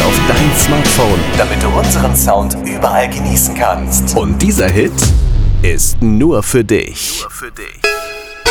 auf dein Smartphone, damit du unseren Sound überall genießen kannst. Und dieser Hit ist nur für dich.